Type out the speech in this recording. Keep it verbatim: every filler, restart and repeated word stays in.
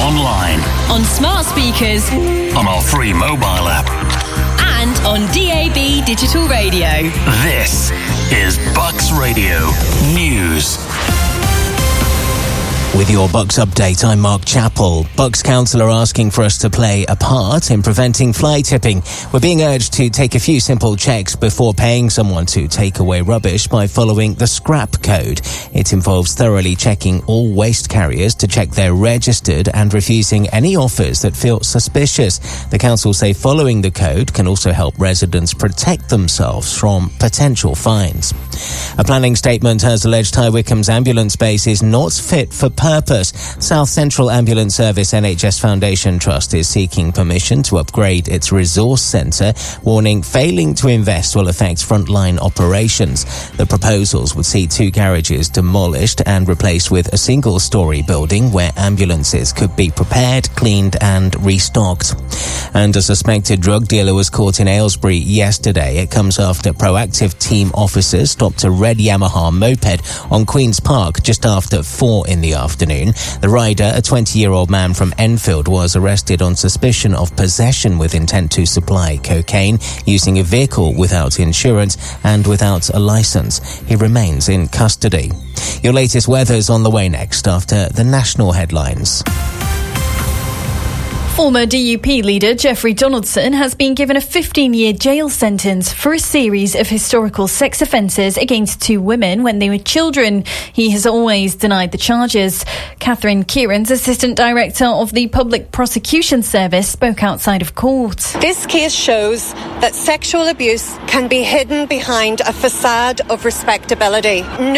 online, on smart speakers, on our free mobile app, and on D A B digital radio. This is Bucks Radio News. With your Bucks update, I'm Mark Chappell. Bucks Council are asking for us to play a part in preventing fly tipping. We're being urged to take a few simple checks before paying someone to take away rubbish by following the scrap code. It involves thoroughly checking all waste carriers to check they're registered and refusing any offers that feel suspicious. The council say following the code can also help residents protect themselves from potential fines. A planning statement has alleged High Wycombe's ambulance base is not fit for purpose. South Central Ambulance Service N H S Foundation Trust is seeking permission to upgrade its resource centre, warning failing to invest will affect frontline operations. The proposals would see two garages demolished and replaced with a single-storey building where ambulances could be prepared, cleaned and restocked. And a suspected drug dealer was caught in Aylesbury yesterday. It comes after proactive team officers stopped a red Yamaha moped on Queen's Park just after four in the afternoon. The rider, a twenty-year-old man from Enfield, was arrested on suspicion of possession with intent to supply cocaine, using a vehicle without insurance and without a licence. He remains in custody. Your latest weather's on the way next after the national headlines. Former D U P leader Jeffrey Donaldson has been given a fifteen-year jail sentence for a series of historical sex offences against two women when they were children. He has always denied the charges. Catherine Kieran's Assistant Director of the Public Prosecution Service spoke outside of court. This case shows that sexual abuse can be hidden behind a facade of respectability. No